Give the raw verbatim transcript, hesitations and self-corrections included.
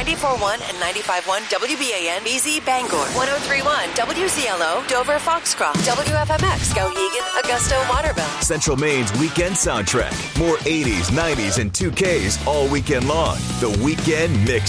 ninety-four point one and ninety-five point one W B A N B Z Bangor, one oh three point one W Z L O Dover Foxcroft, W F M X Skowhegan, Augusta, Waterville. Central Maine's weekend soundtrack. More eighties, nineties, and two Ks all weekend long. The Weekend Mix.